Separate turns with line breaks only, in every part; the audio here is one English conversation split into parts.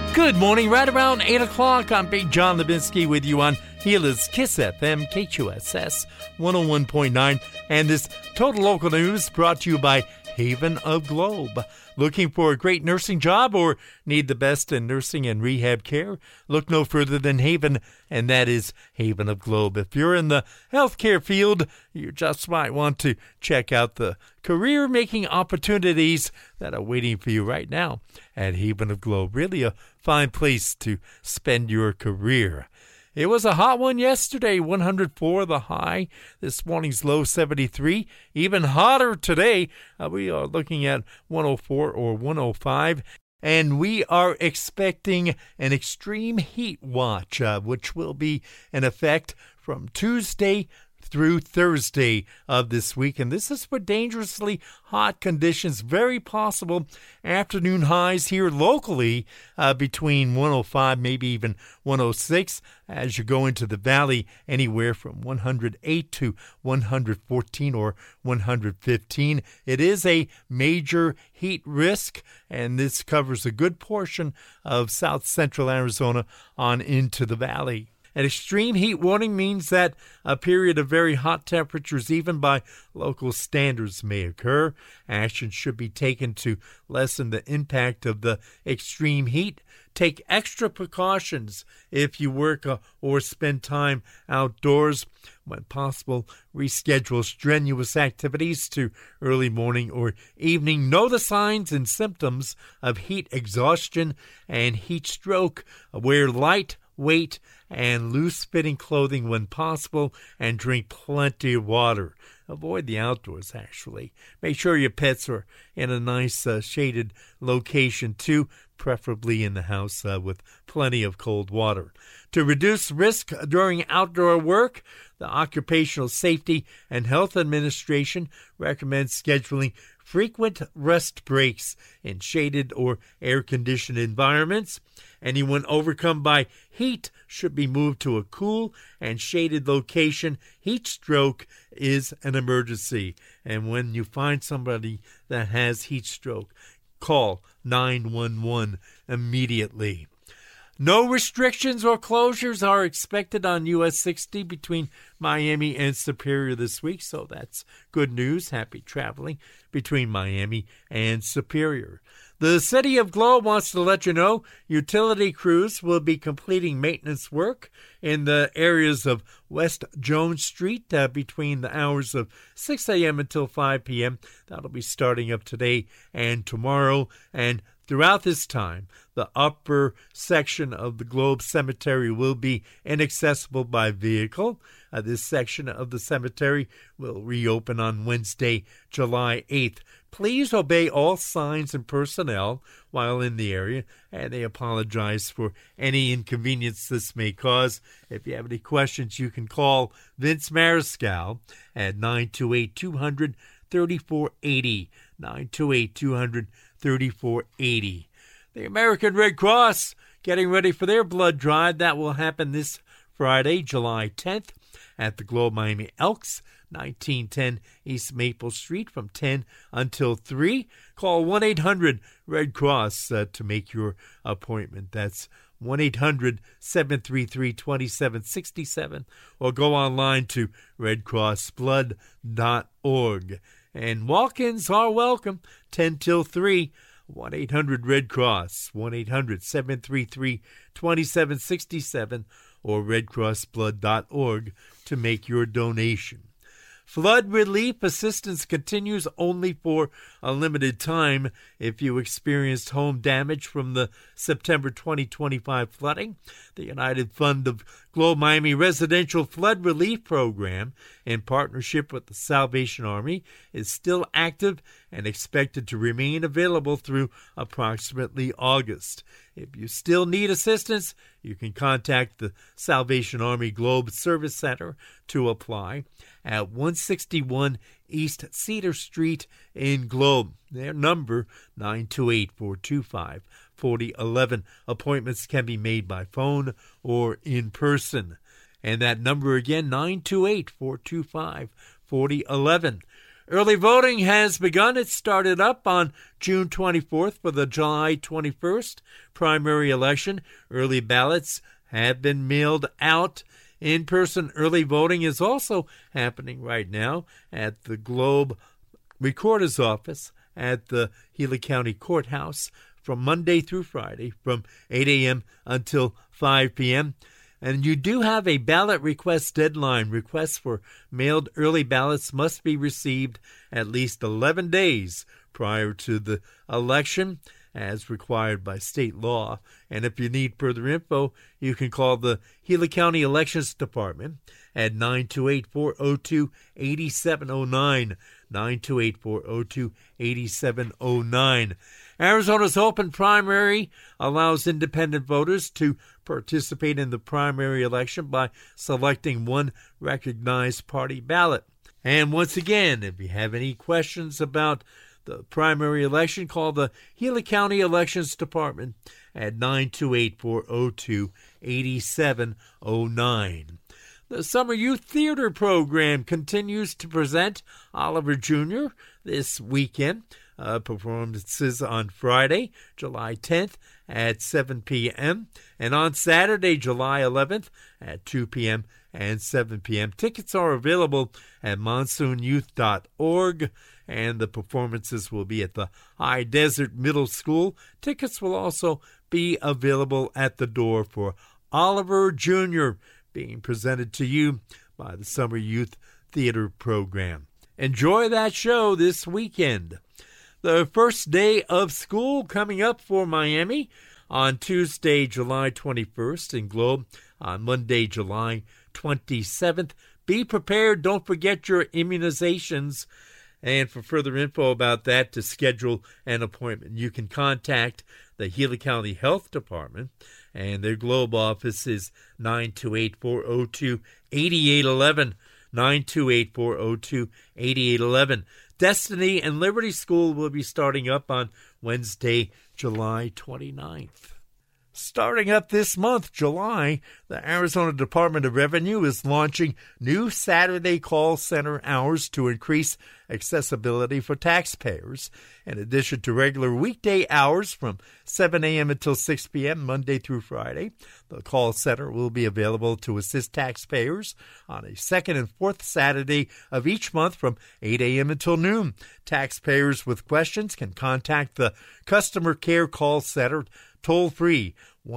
Good morning, right around 8 o'clock. I'm Big John Lebinsky with you on Gila's Kiss FM, KQSS 101.9. And this Total Local News brought to you by Haven of Globe. Looking for a great nursing job or need the best in nursing and rehab care? Look no further than Haven, and that is Haven of Globe. If you're in the healthcare field, you just might want to check out the career-making opportunities that are waiting for you right now at Haven of Globe. Really a fine place to spend your career. It was a hot one yesterday, 104 the high. This morning's low 73. Even hotter today. We are looking at 104 or 105. And we are expecting an extreme heat watch, which will be in effect from Tuesday through Thursday of this week. And this is for dangerously hot conditions, very possible afternoon highs here locally between 105, maybe even 106. As you go into the valley, anywhere from 108 to 114 or 115. It is a major heat risk, and this covers a good portion of south central Arizona on into the valley. An extreme heat warning means that a period of very hot temperatures, even by local standards, may occur. Action should be taken to lessen the impact of the extreme heat. Take extra precautions if you work or spend time outdoors. When possible, reschedule strenuous activities to early morning or evening. Know the signs and symptoms of heat exhaustion and heat stroke. Wear light weight and loose-fitting clothing when possible, and drink plenty of water. Avoid the outdoors, actually. Make sure your pets are in a nice shaded location, too, preferably in the house with plenty of cold water. To reduce risk during outdoor work, the Occupational Safety and Health Administration recommends scheduling frequent rest breaks in shaded or air-conditioned environments. Anyone overcome by heat should be moved to a cool and shaded location. Heat stroke is an emergency. And when you find somebody that has heat stroke, call 911 immediately. No restrictions or closures are expected on US 60 between Miami and Superior this week, so that's good news. Happy traveling between Miami and Superior. The City of Globe wants to let you know utility crews will be completing maintenance work in the areas of West Jones Street between the hours of 6 a.m. until 5 p.m. That'll be starting up today and tomorrow. And throughout this time, the upper section of the Globe Cemetery will be inaccessible by vehicle. This section of the cemetery will reopen on Wednesday, July 8th. Please obey all signs and personnel while in the area, and they apologize for any inconvenience this may cause. If you have any questions, you can call Vince Mariscal at 928-200-3480, 928-200-3480. The American Red Cross getting ready for their blood drive. That will happen this Friday, July 10th at the Globe Miami Elks, 1910 East Maple Street from 10 until 3. Call 1-800-RED-CROSS to make your appointment. That's 1-800-733-2767, or go online to redcrossblood.org. And walk-ins are welcome, 10 till 3. 1-800-RED-CROSS, 1-800-733-2767, or redcrossblood.org to make your donation. Flood relief assistance continues only for a limited time. If you experienced home damage from the September 2025 flooding, the United Fund of Globe Miami Residential Flood Relief Program, in partnership with the Salvation Army, is still active and expected to remain available through approximately August. If you still need assistance, you can contact the Salvation Army Globe Service Center to apply at 161 East Cedar Street in Globe. Their number, 928-425-4011. Appointments can be made by phone or in person. And that number again, 928-425-4011. Early voting has begun. It started up on June 24th for the July 21st primary election. Early ballots have been mailed out. In-person early voting is also happening right now at the Globe Recorder's Office at the Gila County Courthouse from Monday through Friday from 8 a.m. until 5 p.m. And you do have a ballot request deadline. Requests for mailed early ballots must be received at least 11 days prior to the election, as required by state law. And if you need further info, you can call the Gila County Elections Department at 928-402-8709, 928-402-8709. Arizona's open primary allows independent voters to participate in the primary election by selecting one recognized party ballot. And once again, if you have any questions about the primary election, call the Gila County Elections Department at 928-402-8709. The Summer Youth Theater Program continues to present Oliver Jr. this weekend. Performances on Friday, July 10th at 7 p.m. and on Saturday, July 11th at 2 p.m. and 7 p.m. Tickets are available at monsoonyouth.org, and the performances will be at the High Desert Middle School. Tickets will also be available at the door for Oliver Jr., being presented to you by the Summer Youth Theater Program. Enjoy that show this weekend. The first day of school coming up for Miami on Tuesday, July 21st, in Globe on Monday, July 27th. Be prepared. Don't forget your immunizations. And for further info about that, to schedule an appointment, you can contact the Gila County Health Department, and their Globe office is 928-402-8811, 928-402-8811. Destiny and Liberty School will be starting up on Wednesday, July 29th. Starting up this month, July, the Arizona Department of Revenue is launching new Saturday call center hours to increase accessibility for taxpayers. In addition to regular weekday hours from 7 a.m. until 6 p.m. Monday through Friday, the call center will be available to assist taxpayers on a second and fourth Saturday of each month from 8 a.m. until noon. Taxpayers with questions can contact the Customer Care Call Center toll-free,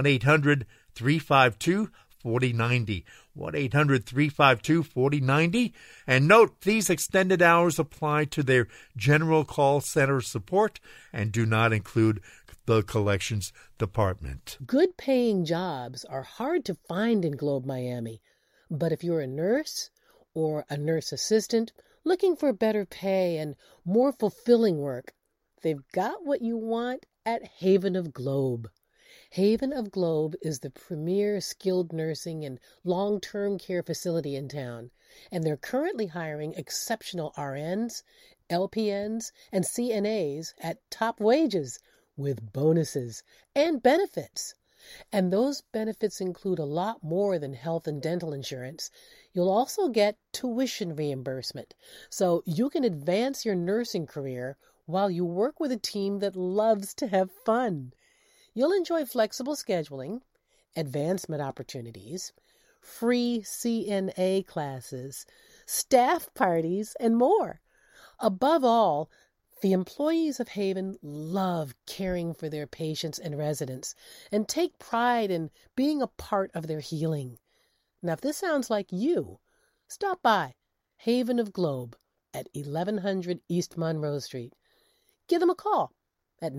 1-800-352-4090, 1-800-352-4090. And note, these extended hours apply to their general call center support and do not include the collections department.
Good paying jobs are hard to find in Globe Miami, but if you're a nurse or a nurse assistant looking for better pay and more fulfilling work, they've got what you want at Haven of Globe. Haven of Globe is the premier skilled nursing and long-term care facility in town, and they're currently hiring exceptional RNs, LPNs, and CNAs at top wages with bonuses and benefits. And those benefits include a lot more than health and dental insurance. You'll also get tuition reimbursement, so you can advance your nursing career while you work with a team that loves to have fun. You'll enjoy flexible scheduling, advancement opportunities, free CNA classes, staff parties, and more. Above all, the employees of Haven love caring for their patients and residents and take pride in being a part of their healing. Now, if this sounds like you, stop by Haven of Globe at 1100 East Monroe Street. Give them a call at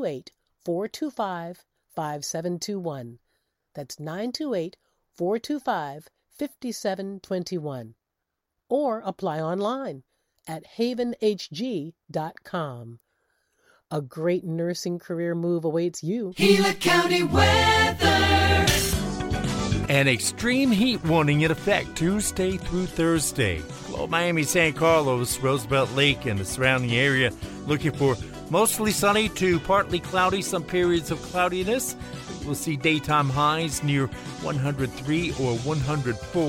928-425-5721. That's 928-425-5721. Or apply online at havenhg.com. A great nursing career move awaits you.
Gila County weather.
An extreme heat warning in effect Tuesday through Thursday. Globe Miami, San Carlos, Roosevelt Lake, and the surrounding area looking for mostly sunny to partly cloudy, some periods of cloudiness. We'll see daytime highs near 103 or 104.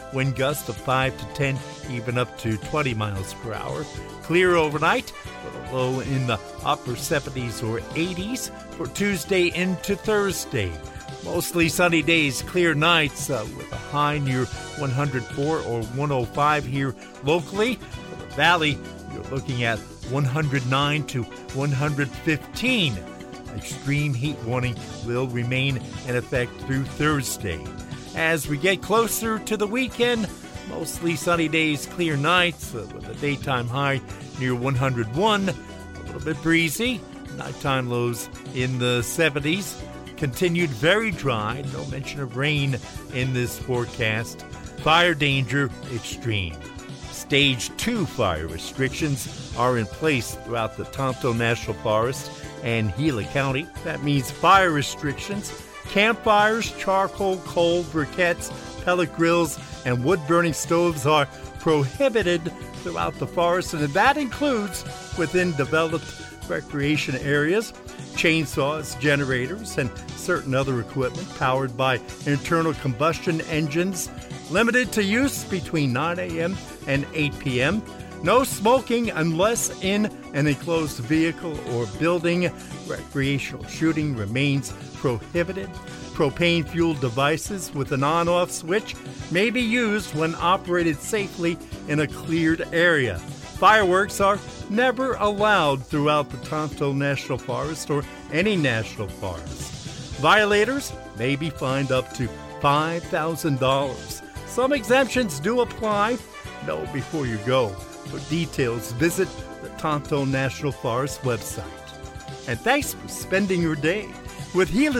Wind gusts of 5 to 10, even up to 20 miles per hour. Clear overnight with a low in the upper 70s or 80s for Tuesday into Thursday. Mostly sunny days, clear nights with a high near 104 or 105 here locally. For the valley, you're looking at 109 to 115. Extreme heat warning will remain in effect through Thursday. As we get closer to the weekend, mostly sunny days, clear nights with a daytime high near 101. A little bit breezy. Nighttime lows in the 70s. Continued very dry. No mention of rain in this forecast. Fire danger extreme. Stage 2 fire restrictions are in place throughout the Tonto National Forest and Gila County. That means fire restrictions. Campfires, charcoal, coal, briquettes, pellet grills, and wood-burning stoves are prohibited throughout the forest, and that includes within developed recreation areas. Chainsaws, generators, and certain other equipment powered by internal combustion engines, limited to use between 9 a.m. and 8 p.m. No smoking unless in an enclosed vehicle or building. Recreational shooting remains prohibited. Propane-fueled devices with an on-off switch may be used when operated safely in a cleared area. Fireworks are never allowed throughout the Tonto National Forest or any national forest. Violators may be fined up to $5,000. Some exemptions do apply. Know before you go. For details, visit the Tonto National Forest website. And thanks for spending your day with Gila